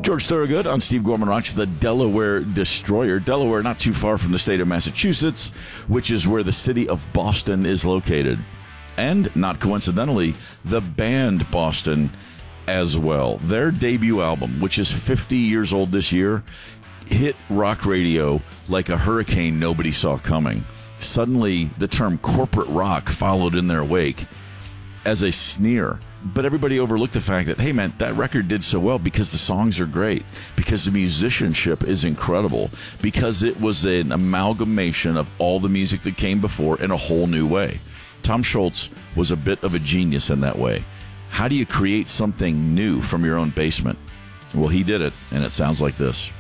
George Thorogood on Steve Gorman Rocks, the Delaware Destroyer. Delaware, not too far from the state of Massachusetts, which is where the city of Boston is located. And, not coincidentally, the band Boston as well. Their debut album, which is 50 years old this year, hit rock radio like a hurricane nobody saw coming. Suddenly, the term corporate rock followed in their wake as a sneer. But everybody overlooked the fact that, hey man, that record did so well because the songs are great, because the musicianship is incredible, because it was an amalgamation of all the music that came before in a whole new way. Tom Scholz was a bit of a genius in that way. How do you create something new from your own basement? Well, he did it, and it sounds like this.